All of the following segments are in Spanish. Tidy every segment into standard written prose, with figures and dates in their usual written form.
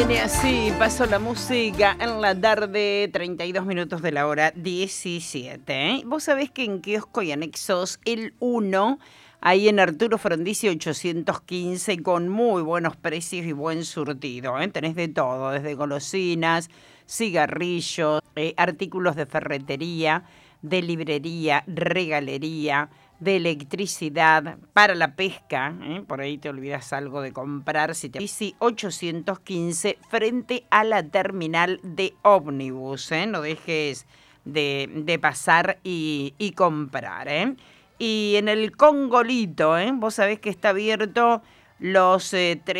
Viene así, pasó la música en la tarde, 32 minutos de la hora 17. Vos sabés que en Kiosco y Anexos, el 1, ahí en Arturo Frondizi 815, con muy buenos precios y buen surtido. Tenés de todo, desde golosinas, cigarrillos, artículos de ferretería, de librería, regalería, de electricidad, para la pesca, por ahí te olvidas algo de comprar, si te dice 815 frente a la terminal de ómnibus, no dejes de pasar y comprar, Y en el Congolito, vos sabés que está abierto los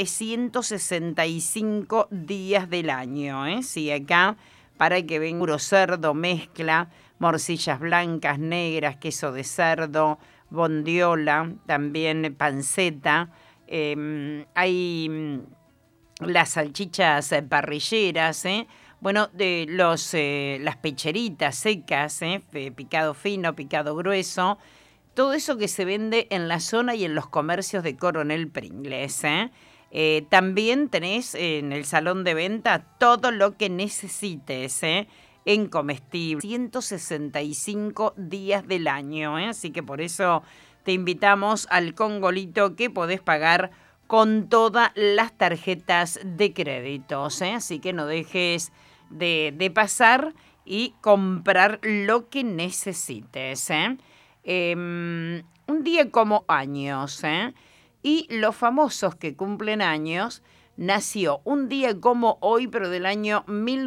365 días del año, Sí, acá para que venga puro cerdo, mezcla, morcillas blancas, negras, queso de cerdo, bondiola, también panceta. Hay las salchichas parrilleras, bueno, de las pecheritas secas, picado fino, picado grueso. Todo eso que se vende en la zona y en los comercios de Coronel Pringles, también tenés en el salón de venta todo lo que necesites, en comestibles, 165 días del año, así que por eso te invitamos al Congolito, que podés pagar con todas las tarjetas de créditos, así que no dejes de pasar y comprar lo que necesites, un día como años, y los famosos que cumplen años. Nació un día como hoy, pero del año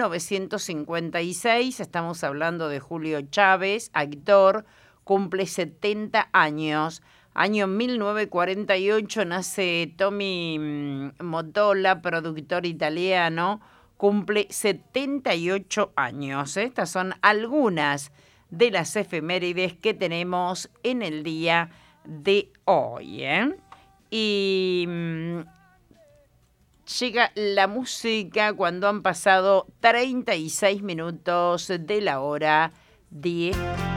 1956. Estamos hablando de Julio Chávez, actor, cumple 70 años. Año 1948 nace Tommy Mottola, productor italiano, cumple 78 años. Estas son algunas de las efemérides que tenemos en el día de hoy, Y llega la música cuando han pasado 36 minutos de la hora 10.